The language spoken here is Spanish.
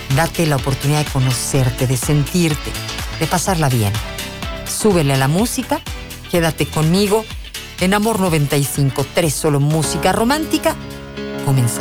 Date la oportunidad de conocerte, de sentirte, de pasarla bien. Súbele a la música, quédate conmigo en Amor 95.3, solo música romántica. Comenzamos.